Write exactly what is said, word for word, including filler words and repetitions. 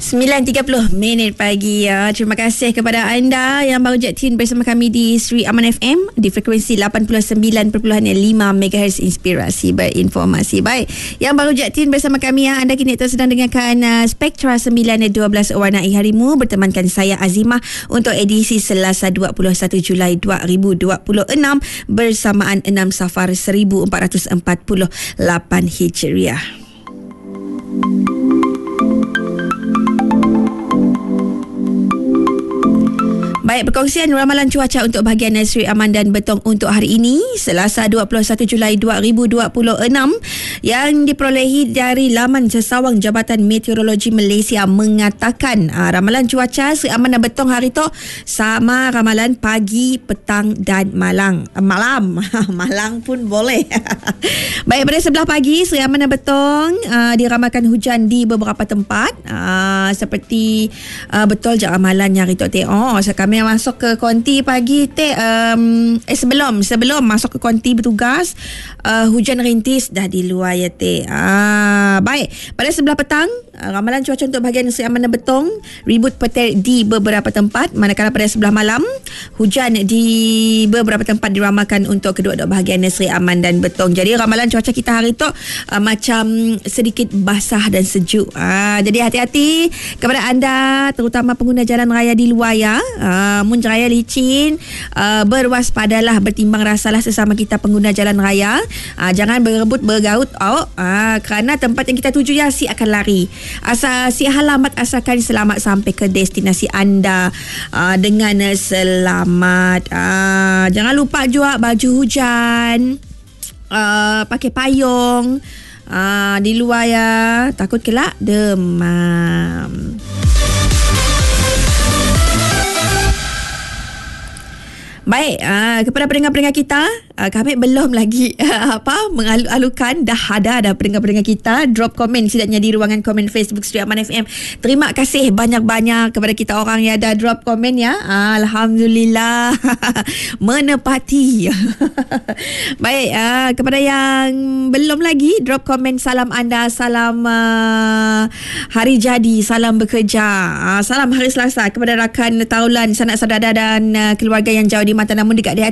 sembilan tiga puluh minit pagi ya. Terima kasih kepada anda yang baru je tune bersama kami di Sri Aman F M di frekuensi lapan puluh sembilan perpuluhan lima megahertz inspirasi berinformasi. Baik, yang baru je tune bersama kami ya, anda kini sedang dengarkan uh, Spektra sembilan dua belas Warnai Harimu bertemankan saya Azimah untuk edisi Selasa dua puluh satu Julai dua ribu dua puluh enam bersamaan enam Safar seribu empat ratus empat puluh lapan Hijriah. Baik, perkongsian ramalan cuaca untuk bahagian Sri Aman dan Betong untuk hari ini Selasa dua puluh satu Julai dua ribu dua puluh enam yang diperolehi dari laman sesawang Jabatan Meteorologi Malaysia mengatakan aa, ramalan cuaca Sri Aman dan Betong hari tu sama ramalan pagi, petang dan malang. Malam. Malang pun boleh. Baik, pada sebelah pagi Sri Aman dan Betong aa, diramalkan hujan di beberapa tempat aa, seperti aa, betul je ramalannya hari tu tengok. So, kami masuk ke konti pagi teh um, eh sebelum sebelum masuk ke konti bertugas uh, hujan rintis dah di luar ya teh. Ah, baik, pada sebelah petang uh, ramalan cuaca untuk bahagian Sri Aman dan Betong ribut petir di beberapa tempat, manakala pada sebelah malam hujan di beberapa tempat diramalkan untuk kedua-dua bahagian Sri Aman dan Betong. Jadi ramalan cuaca kita hari tu uh, macam sedikit basah dan sejuk. Ah, jadi hati-hati kepada anda terutama pengguna jalan raya di luar ya. Ah, Uh, munceraya licin, uh, berwaspadalah, bertimbang rasalah sesama kita pengguna jalan raya. Uh, jangan berebut bergaut oh, uh, kerana tempat yang kita tuju ya si akan lari. Asal si halamat asalkan selamat sampai ke destinasi anda uh, dengan selamat. Uh, jangan lupa juga baju hujan, uh, pakai payung uh, di luar ya, takut kelak demam. Baik, uh, kepada pendengar-pendengar kita, uh, kami belum lagi uh, apa mengalu-alukan, dah ada dah pendengar-pendengar kita drop komen setidaknya di ruangan komen Facebook Sri Aman F M. Terima kasih banyak-banyak kepada kita orang yang dah drop komen ya. Alhamdulillah menepati. Baik, uh, kepada yang belum lagi drop komen, salam anda, salam uh, hari jadi, salam bekerja, uh, salam hari Selasa kepada rakan taulan, sanak saudara dan uh, keluarga yang jauh di mata namun dekat di hati.